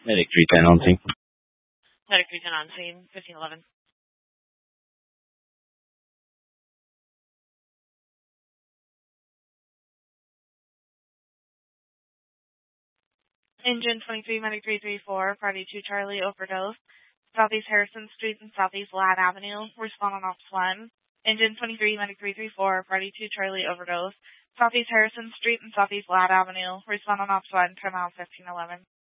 Medic 310 on scene. Medic 310 on scene, 1511. Engine 23, Medic 334, Party 2 Charlie, overdose. Southeast Harrison Street and Southeast Ladd Avenue, respond on Ops 1. Engine 23, Medic 334, Party 2 Charlie, overdose. Southeast Harrison Street and Southeast Ladd Avenue, respond on Ops 1, turn on 1511.